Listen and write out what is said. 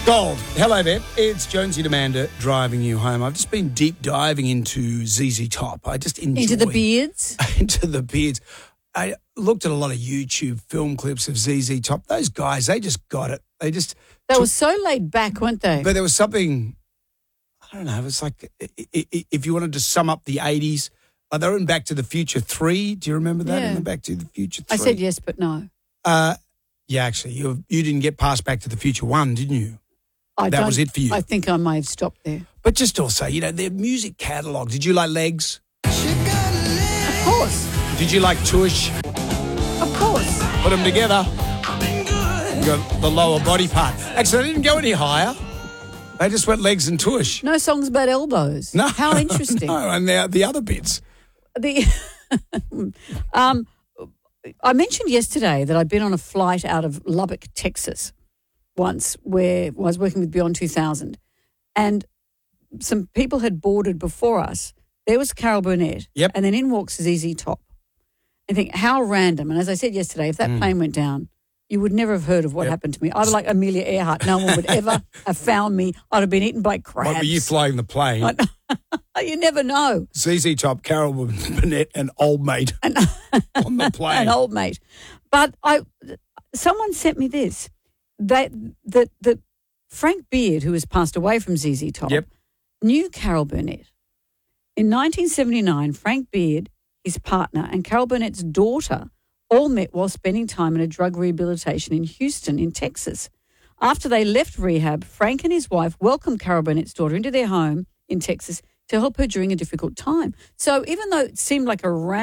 Gold. Hello there. It's Jonesy and Amanda driving you home. I've just been deep diving into ZZ Top. I just enjoy... Into the beards? Into the beards. I looked at a lot of YouTube film clips of ZZ Top. Those guys, they just got it. They were so laid back, weren't they? But there was something, I don't know, it was like, if you wanted to sum up the 80s, they were in Back to the Future 3. Do you remember that in the Back to the Future 3? I said yes, but no. Yeah, actually, you didn't get past Back to the Future 1, didn't you? That was it for you. I think I may have stopped there. But just also, their music catalogue. Did you like Legs? Of course. Did you like Tush? Of course. Put them together. You got the lower body part. Actually, they didn't go any higher. They just went Legs and Tush. No songs about elbows. No. How interesting. No, and the other bits. I mentioned yesterday that I'd been on a flight out of Lubbock, Texas once where I was working with Beyond 2000 and some people had boarded before us. There was Carol Burnett and then in walks ZZ Top. I think how random. And as I said yesterday, if that plane went down, you would never have heard of what happened to me. I was like Amelia Earhart. No one would ever have found me. I'd have been eaten by crabs. What were you flying the plane? You never know. ZZ Top, Carol Burnett, and Old Mate on the plane. An old mate. But someone sent me this. That Frank Beard, who has passed away from ZZ Top, knew Carol Burnett. In 1979, Frank Beard, his partner, and Carol Burnett's daughter all met while spending time in a drug rehabilitation in Houston, in Texas. After they left rehab, Frank and his wife welcomed Carol Burnett's daughter into their home in Texas to help her during a difficult time. So even though it seemed like a